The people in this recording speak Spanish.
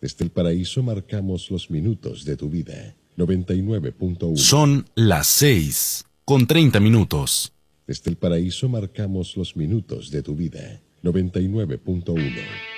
Desde el paraíso marcamos los minutos de tu vida. 99.1. Son las 6:30. Desde el paraíso marcamos los minutos de tu vida. 99.1.